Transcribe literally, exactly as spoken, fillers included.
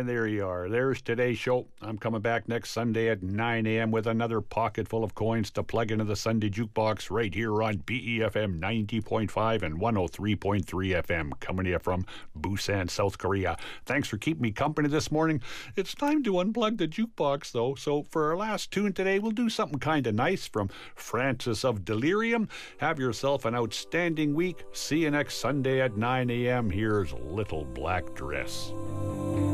And there you are. There's today's show. I'm coming back next Sunday at nine a.m. with another pocket full of coins to plug into the Sunday Jukebox right here on B E F M ninety point five and one oh three point three F M, coming to you from Busan, South Korea. Thanks for keeping me company this morning. It's time to unplug the jukebox, though. So for our last tune today, we'll do something kind of nice from Francis of Delirium. Have yourself an outstanding week. See you next Sunday at nine a.m. Here's Little Black Dress.